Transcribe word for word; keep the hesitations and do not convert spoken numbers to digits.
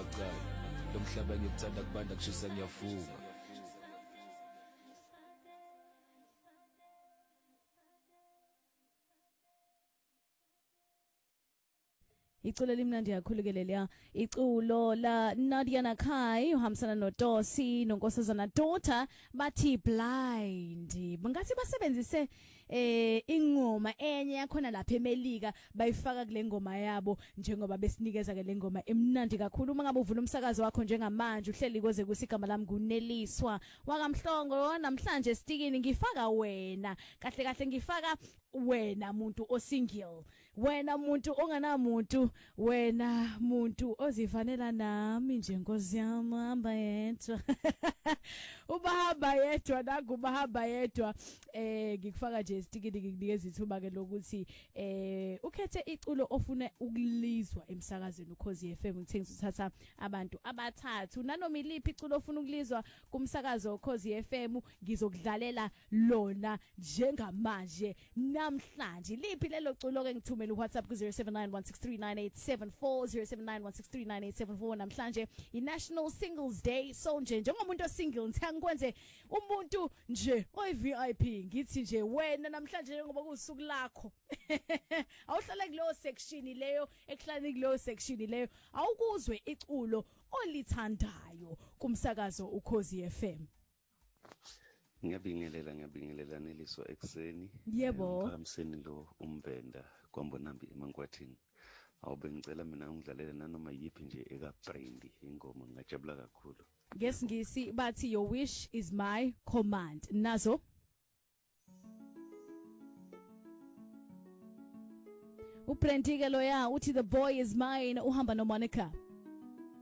emakhaya lo mhlaba ngikuthanda kubanda kushisa ngiyafunga. Iculo limnandi kakhulu ke leliya iculo la Nadia Nakai uhambisana noTosi nonkosazana Daughter bathi blind. Bangathi basebenzise eh ingoma enye yakhona lapha eMelika bayifaka kule ngoma yabo njengoba besinikeza ke le ngoma emnandi kakhulu. Uma ngabe uvula umsakazo wakho njengamanje uhleli koze kusigama lami nguneliswa wakamhlongo namhlanje stikini ngifaka wena kahle kahle ngifaka wena muntu osingle, wena muntu onganamuntu, wena muntu ozifanela nami nje Nkosi yami hamba yedwa. Ubahamba yedwa nakubahamba yedwa eh ngikufaka nje istikini ngikunikeza ithuba ke lokuthi eh ukhethe iculo ofuna ukulizwa emsakazweni uKhosi F M ngithengisa uthatha abantu abathathu nanoma iliphi iculo ofuna ukulizwa kumsakazo uKhosi F M ngizokudlalela lona njengamanje namhlanje. Liphi lelo culo ke ngithumela uWhatsApp ku zero seven nine one six three nine eight seven four zero seven nine one six three nine eight seven four. Namhlanje i National Singles Day, so nje njengomuntu osingle ngithanga kwenze umuntu nje oyi V I P ngithi nje wena namhlanje njengoba kusuku lakho awuhlale kuleyo section leyo ekuhlani kuleyo section leyo awukuzwe iculo olithandayo kumsakazo uKhosi F M. Ngiyabingelela ngiyabingelela neliswa ekseni. Yebo. Umphakamiseni lo umvenda kwambonambi eMangwathini. Awube ngicela mina ngidlalele nanoma yipi nje eka Brandy ingoma ngajabula kakhulu. Ngesingisi bathi your wish is my command. Nazo uPrendike loya uthi the boy is mine uhamba no Monica.